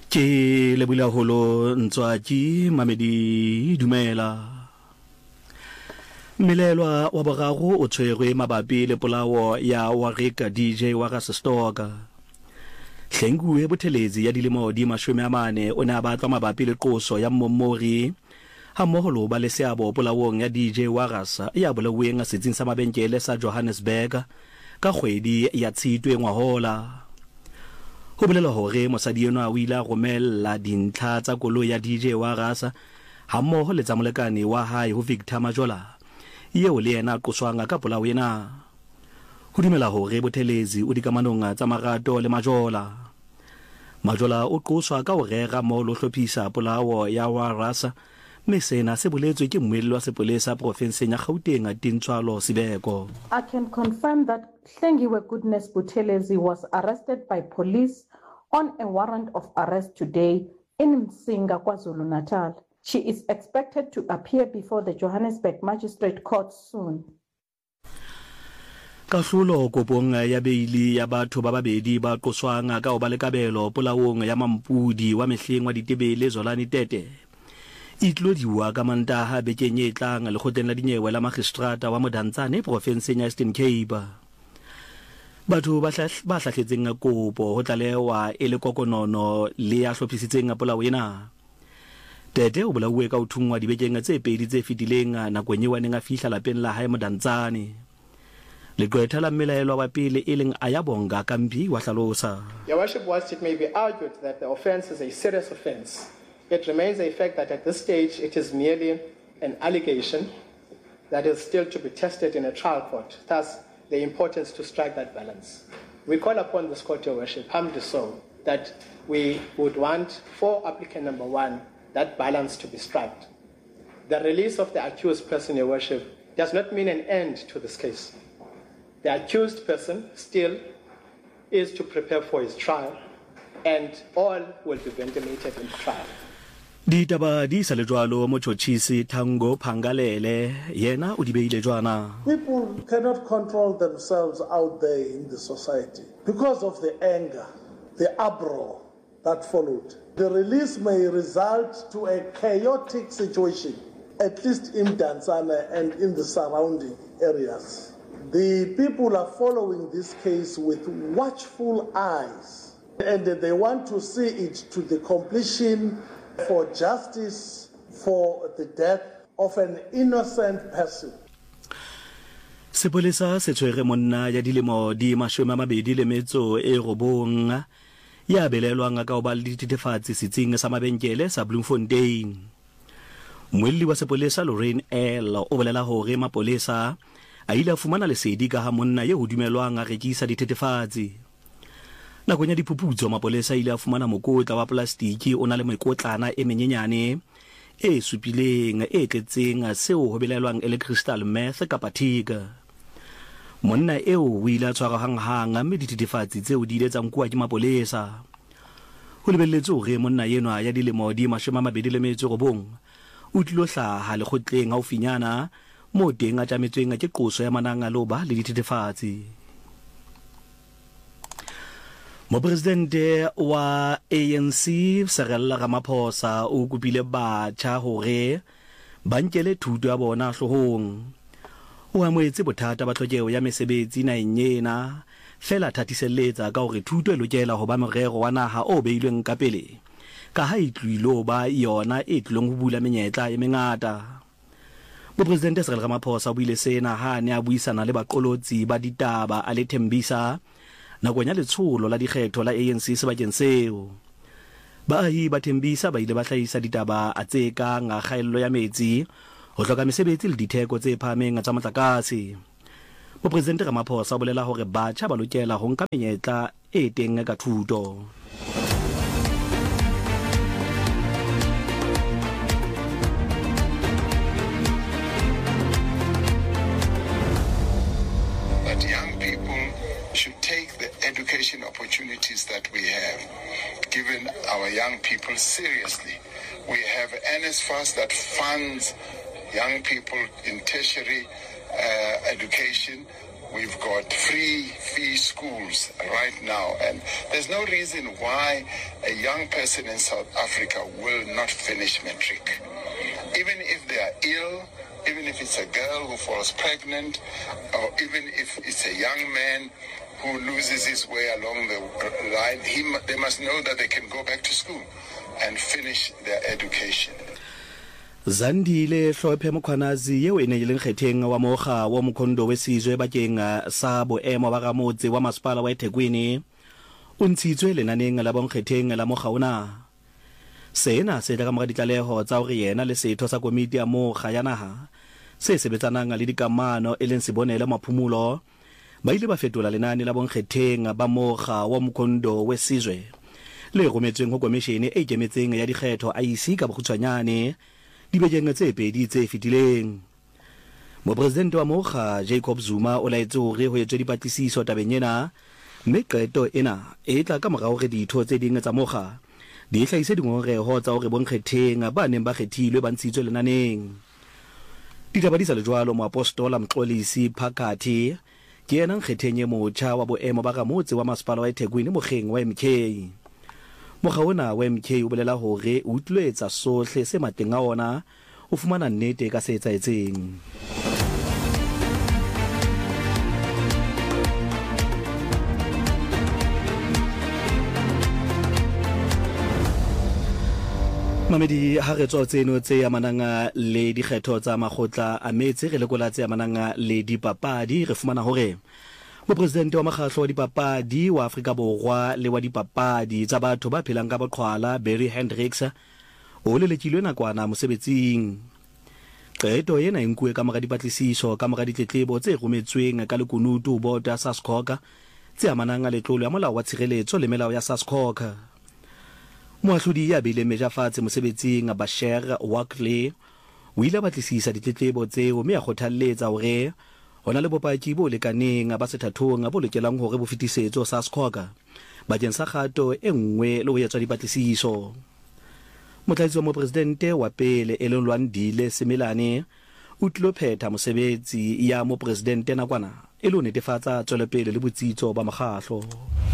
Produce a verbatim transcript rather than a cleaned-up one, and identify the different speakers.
Speaker 1: Ke lebula holo Ntswaki Mamedi dumela. Melelwa wa boraro o tshwerwe mabapi le polao ya Warwick D J wa Rasestoka. Hlenguwe Buthelezi ya dilemo di mashome a mane o ne a batla mabapi le qoso ya Mmomori ha mmoho le ba le seabo polaong ya D J wa Rasa ya bolaweng a setsing sa mabenkele sa Johannesburg ka kgwedi ya Tshitwe ngwahola. Ho bolela hore mosadi eno a wila romella dintlha tsa koloi ya D J wa Rasa ha mmoho le tsa molekane wa hae ho Victor Majola yeo le yena a qoswang ka polao ena. Ho dumela hore Buthelezi o dikamanong tsa marato le Majola. Majola o qoswa ka ho rera mo lo hlophisa polao ya wa Rasa mme sena se boletswe ke mmuelli wa sepolesa profenseng ya Gauteng a Tintshwalo Sibeko.
Speaker 2: I can confirm that Hlengiwe Goodness Buthelezi was arrested by police on a warrant of arrest today in Msinga, KwaZulu-Natal. She is expected to appear before the Johannesburg Magistrate Court soon.
Speaker 1: Kahlulo kopong ya beili ya batho ba babedi ba qoswang ka ho ba le kabelo polaong ya Mampudi wa mehleng wa ditebele Zolani Tete. Itlodiwa ka Mantaha bekeng e tlang lekgotleng la dinyewe la magistrata wa Modantsane profenseng ya Eastern Cape. Batho ba hlahletseng kopo ho tlalewa e le kokonono le ya hlophisitseng polao ena. Tete o bolauwe ka ho thungwa dibekeng tse pedi tse fetileng nakong eo a neng a fihla lapeng la hae Modantsane. Leqwetha la mmelaelwa wa pele e leng Ayabonga Kambi wa hlalosa.
Speaker 3: Your Worship, whilst it may be argued that the offence is a serious offence, it remains a fact that at this stage it is merely an allegation that is still to be tested in a trial court. Thus, the importance to strike that balance. We call upon this court, Your Worship, humbly so, that we would want for applicant number one that balance to be struck. The release of the accused person, Your Worship, does not mean an end to this case. The accused person still is to prepare for his trial, and all will be ventilated in trial.
Speaker 1: Ditaba di sa le jwalo Motjhotjhisi Thango Phangalele yena o di beile jwana.
Speaker 4: People cannot control themselves out there in the society because of the anger, the uproar that followed. The release may result to a chaotic situation, at least in Dantsana and in the surrounding areas. The people are following this case with watchful eyes, and they want to see it to the completion for justice for the death of an innocent person.
Speaker 1: Sepolesa se tshwere monna ya dilemo di mashome a mabedi le metso e robong ya belelwang ka ho ba le dithethefatsi setsing sa mabenkele sa Bloemfontein. Moelli wa sepolesa Lorraine L o bolela hore mapolesa a ile a fumana lesedi ka ha monna ye ho dumelwang a rekisa dithethefatsi. Nakong ya diphuputso mapolesa ile a fumana mokotla wa plastiki o na le mekotlana e menyenyane e supileng e tletseng seo ho belelwang e le crystal meth kapa tiga. Monna eo o ile a tshwarwa hanghang mme dithethefatsi tseo di ile tsa nkuwa ke mapolesa. Ho lebelletswe hore monna yenwa ya dilemo di mashome a mabedi le metso robong o tlilo hlaha lekgotleng haufinyana mo teng a tlametsweng ke qoso ya mananga loba le dithethefatsi. Mopresidente wa A N C Cyril Ramaphosa o kopile batjha hore ba nkele thuto ya bona hlohong. O amoetse bothata ba tlhokeho ya mesebetsi naheng ena fela thathiselletsa ka hore thuto e lokela ho ba morero wa naha o beilweng ka pele ka ha e tlilo ba yona e tlong ho bula menyetla e mengata. Mopresidente Cyril Ramaphosa o buile sena ha ne a buisana le baqolotsi ba ditaba a le Thembisa nakong ya letsholo la dikgetho la A N C sebakeng seo. Baahi ba Thembisa ba ile ba hlahisa ditaba a tse kang kgaello ya metsi, ho hloka mesebetsi le ditheko tse phahameng tsa motlakase. Mopresidente Ramaphosa o bolela hore batjha ba lokela ho nka menyetla e teng ka thuto.
Speaker 5: Education opportunities that we have, given our young people seriously. We have NSFAS that funds young people in tertiary uh, education. We've got free fee schools right now, and there's no reason why a young person in South Africa will not finish matric. Even if they are ill, even if it's a girl who falls pregnant, or even if it's a young man who loses his way along the line, he, they must know that they can go back to school and finish their education.
Speaker 1: Zandile Hlophe Mokhwanazi yeo ene le nkgetheng wa moga wa mokhondo wesizwe bakeng sa boemo ba gamotse wa masipala wa eThekwini o ntshitswe lenaneng la bonkgetheng la mogaona sena se tla ka moga ditlaleho tsa hore yena le setho sa komiti ya moga ya naga se sebetsanang le dikamano e leng sebonele maphumulo ba ile ba fetola lenane la bonkgetheng ba moga wa mokhondo wesizwe le rometsweng go komishene e ikemetseng ya dikgetho I E C ka bokgutshwanyane dibekeng tse pedi tse fitileng. Mopresidente wa moga Jacob Zuma o laetse hore ho etswe dipatlisiso tabeng ena mme qeto ena e tla ka morao re ditho tse ding tsa moga di hlahise dingongoreho tsa hore bonkgetheng ba neng ba kgethilwe ba ntshitswe lenaneng. Ditaba di sa le jwalo moapostola Mxolisi Phakathi ke yena nkgetheng e motjha wa boemo ba gamotse wa masipala wa eThekwini mogeng wa M K. Mogaona wa M K o bolela hore o utlwetsa sohle se mateng a ona o fumana nnete ka se etsaetseng. Mamedi ha re tswa tseno tse ya mananga le dikgetho tsa makgotla a metse re lekola tse ya mananga le dipapadi re fumana hore Mopresidente wa makgahlo wa dipapadi wa Afrika Borwa le wa dipapadi tsa batho ba phelang ka boqhwala Barry Hendricks o lelekilwe nakwana mosebetsing. Qeto ena e nkuwe ka mora dipatlisiso ka mora ditletlebo tse rometsweng ka lekunutu board ya SASCOC tse amanang le tlolo ya molao wa tshireletso le melao ya SASCOC. Moahlodi ya bile meja fatshe mosebetsing Bashir Wakli o ile batlisisa ditletlebo tseo mme a kgothalletsa hore hona le bopaki bo lekaneng ba sethathong bo lokelang hore bo fetisetso SASCOC bakeng sa kgato e nngwe le ho etsa dipatlisiso. Motlhahiso wa mopresidente wa pele e leng Lwandile Simelane o tlilo phetha mosebetsi ya mopresidente nakwana e le ho netefatsa tswelepele le botsitso ba makgahlo.